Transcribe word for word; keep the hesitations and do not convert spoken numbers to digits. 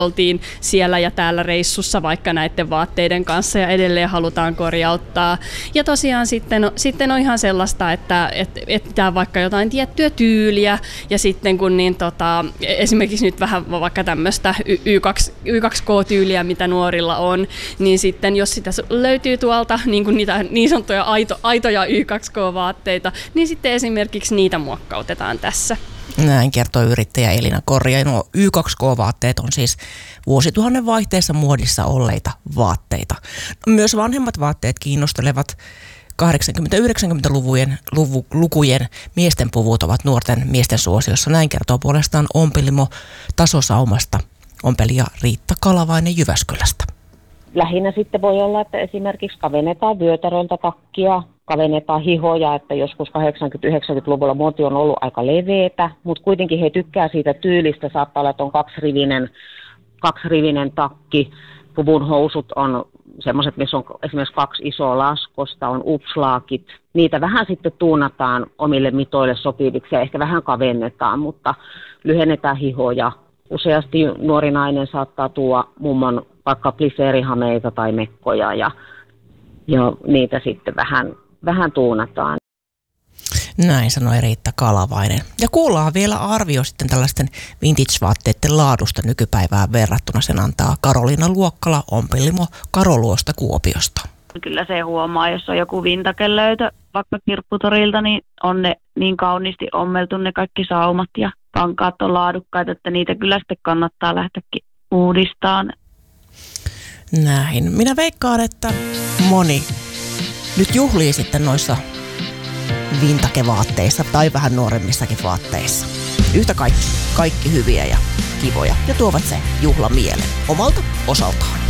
oltiin siellä ja täällä reissussa vaikka näiden vaatteiden kanssa ja edelleen halutaan korjauttaa. Ja tosiaan sitten, sitten on ihan sellaista, että et, etsitään vaikka jotain tiettyä tyyliä ja sitten kun niin tota, esimerkiksi nyt vähän vaikka tämmöistä Y kaksi K-tyyliä, mitä nuorilla on, niin sitten jos sitä löytyy tuolta niin kuin niitä niin sanottuja aito, aitoja Y kaksi K-vaatteita, niin sitten esimerkiksi niitä muokkautetaan tässä. Näin kertoo yrittäjä Elina Korja. No, Y kaksi K-vaatteet on siis vuosituhannen vaihteessa muodissa olleita vaatteita. Myös vanhemmat vaatteet kiinnostelevat. kahdeksankymmentä-yhdeksänkymmentälukujen luvu, lukujen miesten puvut ovat nuorten miesten suosiossa. Näin kertoo puolestaan ompelimo Tasosaumasta ompelija Riitta Kalavainen Jyväskylästä. Lähinnä sitten voi olla, että esimerkiksi kavennetaan vyötäröltä takkia, kavennetaan hihoja, että joskus kahdeksankymmentä-yhdeksänkymmentäluvulla muoti on ollut aika leveätä, mutta kuitenkin he tykkää siitä tyylistä. Saattaa olla, että on kaksirivinen, kaksirivinen takki. Puvun housut on semmoiset, missä on esimerkiksi kaksi isoa laskosta, on upslaakit. Niitä vähän sitten tuunataan omille mitoille sopiviksi ja ehkä vähän kavennetaan, mutta lyhennetään hihoja. Useasti nuori nainen saattaa tuoda mummon vaikka pliseerihameita tai mekkoja ja, ja niitä sitten vähän, vähän tuunataan. Näin sanoi Riitta Kalavainen. Ja kuullaan vielä arvio sitten tällaisten vintage-vaatteiden laadusta nykypäivään verrattuna. Sen antaa Karoliina Luokkala, ompelimo Karoluosta Kuopiosta. Kyllä se huomaa, jos on joku vintakelöytö vaikka kirpputorilta, niin on ne niin kauniisti ommeltu ne kaikki saumat ja kankaat on laadukkaita, että niitä kyllä sitten kannattaa lähteäkin uudistaan. Näin. Minä veikkaan, että moni nyt juhlii sitten noissa vintakevaatteissa tai vähän nuoremmissakin vaatteissa. Yhtä kaikki, kaikki hyviä ja kivoja ja tuovat se juhla mieleen omalta osaltaan.